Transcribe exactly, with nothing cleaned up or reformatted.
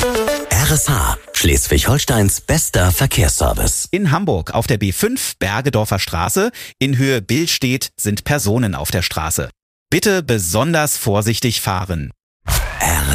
R S H, Schleswig-Holsteins bester Verkehrsservice. In Hamburg auf der B fünf Bergedorfer Straße in Höhe Billstedt sind Personen auf der Straße. Bitte besonders vorsichtig fahren. R